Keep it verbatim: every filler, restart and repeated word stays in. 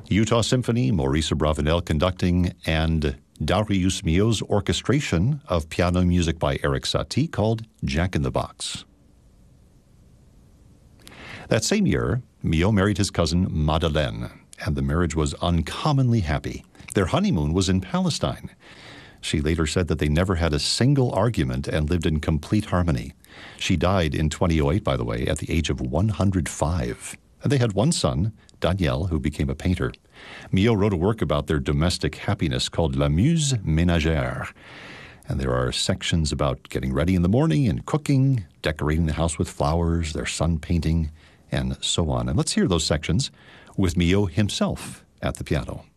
Utah Symphony, Maurice Abravanel conducting, and Darius Milhaud's orchestration of piano music by Erik Satie called Jack in the Box. That same year, Milhaud married his cousin Madeleine, and the marriage was uncommonly happy. Their honeymoon was in Palestine. She later said that they never had a single argument and lived in complete harmony. She died in twenty oh eight, by the way, at the age of one hundred five. And they had one son, Daniel, who became a painter. Milhaud wrote a work about their domestic happiness called La Muse Ménagère. And there are sections about getting ready in the morning and cooking, decorating the house with flowers, their son painting, and so on. And let's hear those sections with Milhaud himself at the piano.